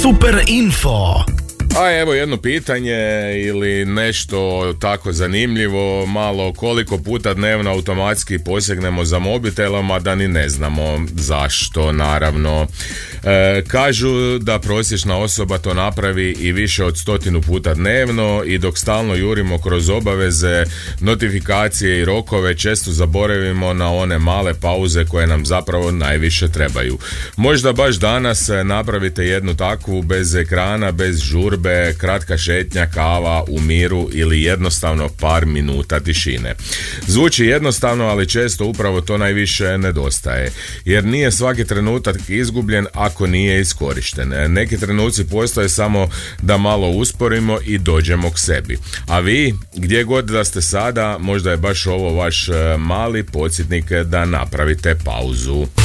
Super info. A evo jedno pitanje ili nešto tako zanimljivo, malo koliko puta dnevno automatski posegnemo za mobitelom, a da ni ne znamo zašto, naravno. Kažu da prosječna osoba to napravi i više od 100 puta dnevno i dok stalno jurimo kroz obaveze, notifikacije i rokove, često zaboravimo na one male pauze koje nam zapravo najviše trebaju. Možda baš danas napravite jednu takvu bez ekrana, bez žurbe, kratka šetnja, kava u miru ili jednostavno par minuta tišine. Zvuči jednostavno, ali često upravo to najviše nedostaje. Jer nije svaki trenutak izgubljen ako nije iskorišten. Neki trenuci postoje samo da malo usporimo i dođemo k sebi. A vi, gdje god da ste sada, možda je baš ovo vaš mali podsjetnik da napravite pauzu.